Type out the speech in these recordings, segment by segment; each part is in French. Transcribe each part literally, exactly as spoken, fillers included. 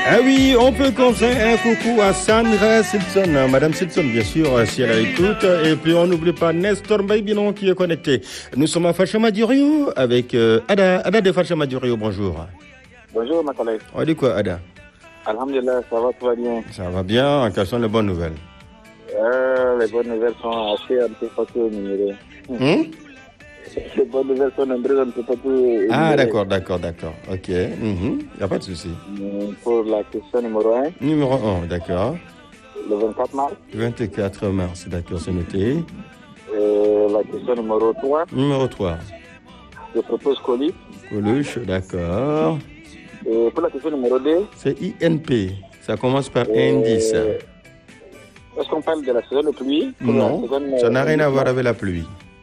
Ah oui, on peut conseiller un coucou à Sandra Simpson, Madame Simpson, bien sûr, si elle a écoute. Et puis, on n'oublie pas Nestor Mbaye-Binon qui est connecté. Nous sommes à Fachama du Rio avec euh, Ada. Ada de Fachama du Rio, bonjour. Bonjour, ma collègue. On dit quoi, Ada? Alhamdulillah, ça va, tout va bien. Ça va bien, quelles sont les bonnes nouvelles? euh, Les bonnes nouvelles sont assez un peu partout énumérées. Hum? Les bonnes nouvelles sont nombreuses, on ne peut pas tout énumérer. Ah, d'accord, d'accord, d'accord. Ok, il n'y a pas de souci. Pour la question numéro un. Numéro un, d'accord. Le vingt-quatre mars. vingt-quatre mars, d'accord, c'est noté. Euh, la question numéro trois. Numéro trois. Je propose colis. Coluche, d'accord. Et pour la question numéro deux. C'est I N P. Ça commence par euh, indice. Est-ce qu'on parle de la saison de pluie? Non, saison, ça n'a rien à voir avec la pluie.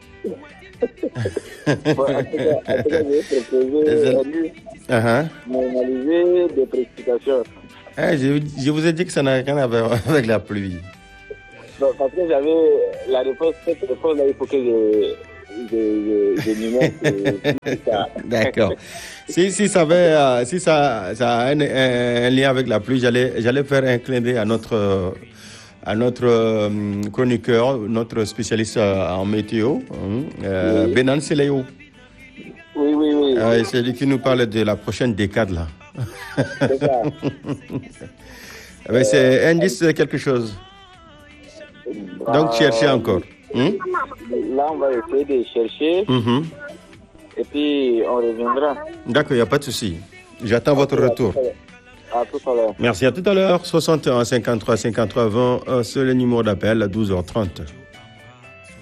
Bon, en tout cas, en tout cas, je vais proposer un livre Uh-huh. normalisé de précipitation. Ah, je, je vous ai dit que ça n'a rien à voir avec la pluie. Non, parce que j'avais la réponse, cette réponse-là, il faut que je, je, je, je numère. Ça. D'accord. Si, si ça avait, euh, si ça, ça a un, un, un lien avec la pluie, j'allais, j'allais faire un clin d'œil à notre, à notre euh, chroniqueur, notre spécialiste en météo, hein, euh, oui. Benan Seleo. Oui, oui, oui. Euh, c'est lui qui nous parle de la prochaine décade, là. C'est ça. Mais c'est indice de quelque chose. Bah, donc, cherchez encore. Hmm? Là, on va essayer de chercher. Mm-hmm. Et puis, on reviendra. D'accord, il n'y a pas de souci. J'attends votre retour. À tout à l'heure. Merci, à tout à l'heure. soixante et un cinquante-trois cinquante-trois vingt, c'est le numéro d'appel à douze heures trente.